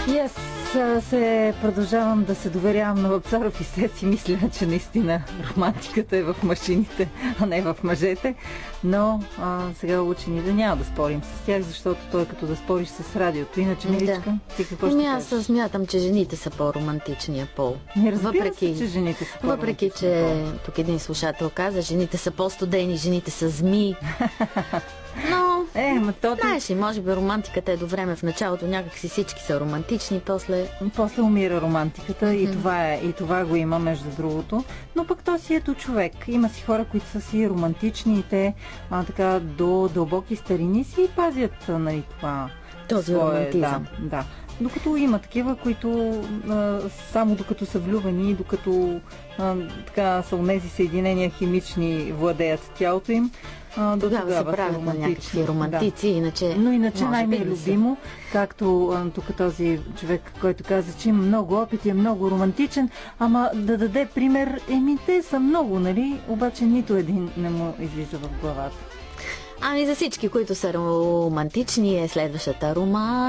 И аз се продължавам да се доверявам на Вапцаров и се си мисля, че наистина романтиката е в машините, а не в мъжете. Но сега учени да няма да спорим с тях, защото той е като да спориш с радиото. Иначе, Миличка, ти какво ще кажеш? Аз смятам, че жените са по-романтичния пол. Не разбира се, че жените са по-романтични. Въпреки, че тук един слушател каза, жените са по-студени, жените са змии. Но, знаеш ли, може би романтиката е до време. В началото някакси всички са романтични, после умира романтиката и това го има, между другото. Но пък то си ето човек. Има си хора, които са си романтични и те така до дълбоки старини си пазят това. Този романтизъм. Да. Докато има такива, които само докато са влюбени, докато така са онези съединения химични владеят тялото им, тогава се правят на някакви романтици, иначе... Но иначе най-ми е любимо, както тук този човек, който каза, че има много опит и е много романтичен, ама да даде пример, те са много, нали? Обаче нито един не му излиза в главата. Ами за всички, които са романтични, е следващата